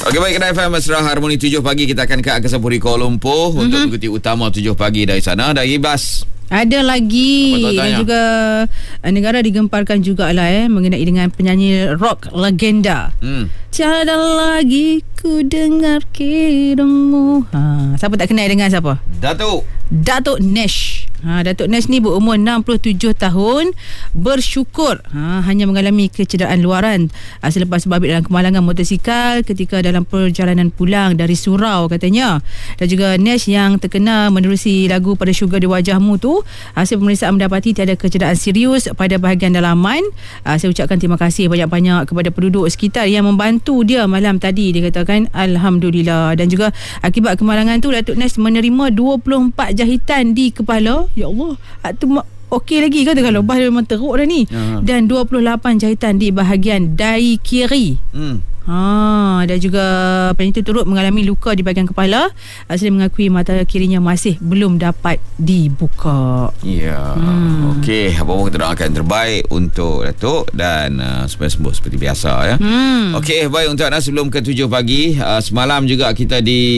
Okey, baik, Kedai FM Mesra Harmoni 7 pagi. Kita akan ke Angkasa Puri Kuala Lumpur untuk mengikuti utama 7 pagi dari sana. Dari Bas. Ada lagi. Dan juga negara digemparkan jugalah mengenai dengan penyanyi rock legenda. Tiada lagi ku dengar kiramu. Siapa tak kenal dengan siapa? Datuk Nesh. Datuk Nesh ni berumur 67 tahun, bersyukur hanya mengalami kecederaan luaran selepas berbabit dalam kemalangan motosikal ketika dalam perjalanan pulang dari surau katanya. Dan juga Nesh yang terkena menerusi lagu Pada Syurga di Wajahmu tu, hasil pemeriksaan mendapati tiada kecederaan serius pada bahagian dalaman. Saya ucapkan terima kasih banyak-banyak kepada penduduk sekitar yang membantu dia malam tadi, dia katakan alhamdulillah. Dan juga akibat kemalangan tu, Datuk Nesh menerima 24 jahitan di kepala. Ya Allah, tu okey lagi kata kalau bah memang teruk dah ni. Dan 28 jahitan di bahagian dahi kiri. Dan juga penyanyi itu turut mengalami luka di bahagian kepala. Asli mengakui mata kirinya masih belum dapat dibuka. Ya. Okey, apa-apa kita doakan terbaik untuk Datuk dan supaya sembuh seperti biasa ya. Okey, baik, untuk anda sebelum ke 7 pagi, semalam juga kita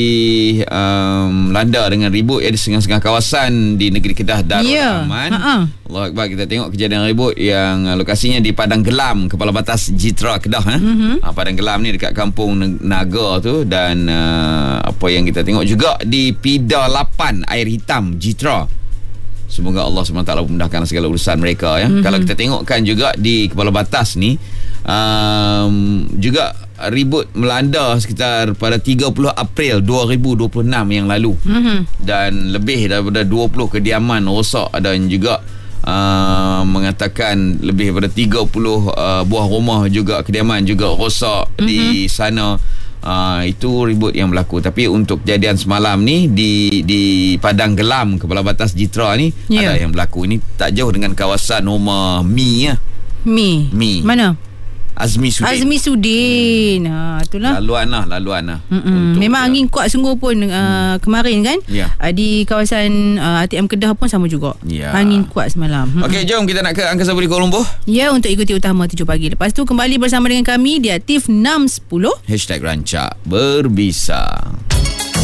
landa dengan ribut di setengah-setengah kawasan di negeri Kedah Darul Aman. Allah Akbar, kita tengok kejadian ribut yang lokasinya di Padang Gelam, kepala batas Jitra Kedah. Padang Gelam ni dekat kampung Naga tu. Dan apa yang kita tengok juga di Pida 8 Air Hitam Jitra. Semoga Allah SWT memudahkan segala urusan mereka ya. Kalau kita tengokkan juga di kepala batas ni, juga ribut melanda sekitar pada 30 April 2026 yang lalu. Dan lebih daripada 20 kediaman rosak, dan juga mengatakan lebih daripada 30 buah rumah juga, kediaman juga rosak di sana. Itu ribut yang berlaku. Tapi untuk kejadian semalam ni di Padang Gelam, kepala batas Jitra ni, ada yang berlaku. Ini tak jauh dengan kawasan rumah Mi. Mana? Azmi Sudin. Itulah. Laluan lah. Memang angin kuat sungguh pun kemarin kan. Di kawasan ATM Kedah pun sama juga. Angin kuat semalam. Okey, jom kita nak ke Angkasa Puri Kuala Lumpur. Untuk ikuti utama 7 pagi. Lepas tu kembali bersama dengan kami di Aktif 610 #Rancak Berbisa.